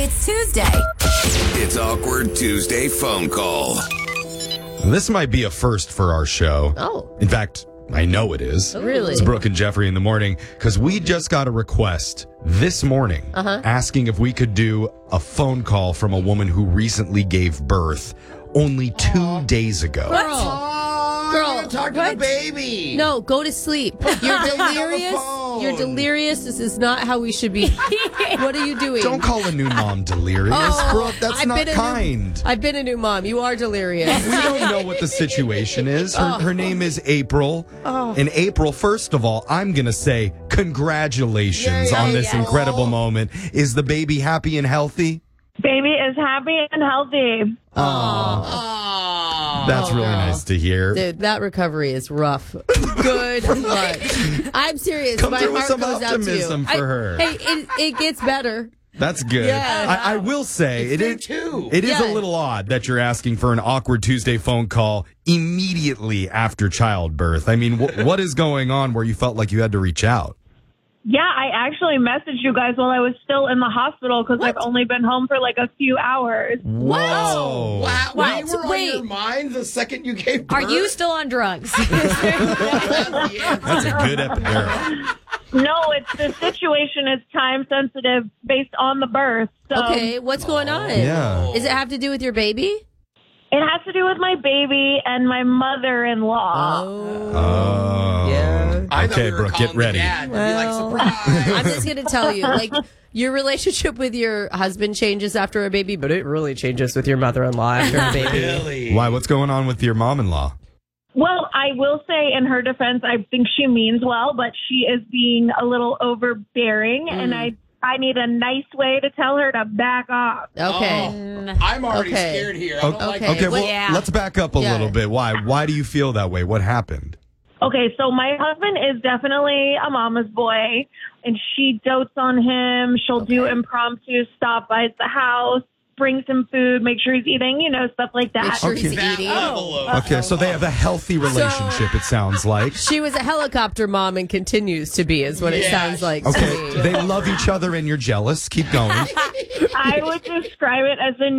It's Tuesday. It's Awkward Tuesday phone call. This might be a first for our show. Oh. In fact, I know it is. Really? It's Brooke and Jeffrey in the morning because we just got a request this morning asking if we could do a phone call from a woman who recently gave birth only 2 days ago. Girl, talk to the baby. No, go to sleep. You're delirious. You're delirious. This is not how we should be. What are you doing? Don't call a new mom delirious, Brooke. That's not kind. I've been a new mom. You are delirious. We don't know what the situation is. Her name is April. And April, first of all, I'm going to say congratulations on this incredible moment. Is the baby happy and healthy? Baby is happy and healthy. That's really nice to hear. Dude, that recovery is rough. Good luck. I'm serious. Come My through with heart some goes out to you. optimism for her. Hey, it gets better. That's good. Yeah. I will say it is Yeah. a little odd that you're asking for an Awkward Tuesday phone call immediately after childbirth. I mean, what is going on where you felt like you had to reach out? Yeah, I actually messaged you guys while I was still in the hospital because I've only been home for like a few hours. Whoa. Wow. What? We were on your mind the second you gave birth. Are you still on drugs? That's a good epidural. No, it's the situation is time sensitive based on the birth. So Okay, what's going on? Yeah. Does it have to do with your baby? it has to do with my baby and my mother-in-law. Yeah. I thought Okay, we were Brooke, get calling the ready. dad. You'd be like, Well, surprise. I'm just going to tell you, like, your relationship with your husband changes after a baby, but it really changes with your mother-in-law after a baby. Really? Why? What's going on with your mom-in-law? Well, I will say in her defense, I think she means well, but she is being a little overbearing, and I need a nice way to tell her to back off. Okay. I'm already Okay. scared here. I don't like Okay, it. well, yeah. let's back up a little bit. Why do you feel that way? What happened? Okay, so my husband is definitely a mama's boy, and she dotes on him. She'll do impromptu stop by the house, bring some food, make sure he's eating, stuff like that. Make sure Okay. he's That eating. level of- Okay, so they have a healthy relationship, it sounds like. She was a helicopter mom and continues to be, is what it Yeah, sounds like to Okay, me. they love each other and you're jealous. Keep going. I would describe it as a